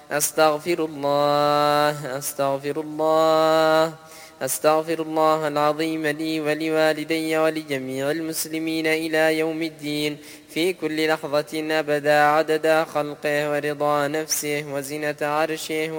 أستغفر الله أستغفر الله أستغفر الله العظيم لي ولوالدي ولجميع المسلمين إلى يوم الدين في كل لحظة أبدا عدد خلقه ورضا نفسه وزنة عرشه